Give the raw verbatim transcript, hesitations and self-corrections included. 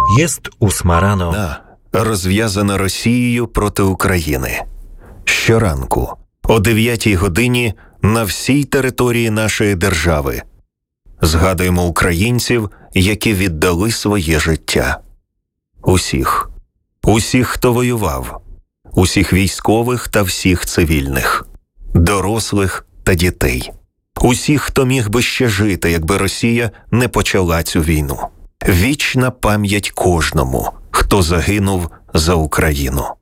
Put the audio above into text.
Єст усмарано. Війна розв'язана Росією проти України. Щоранку о дев'ятій годині на всій території нашої держави згадуємо українців, які віддали своє життя. Усіх. Усіх, хто воював. Усіх військових та всіх цивільних. Дорослих та дітей. Усіх, хто міг би ще жити, якби Росія не почала цю війну. Вічна пам'ять кожному, хто загинув за Україну.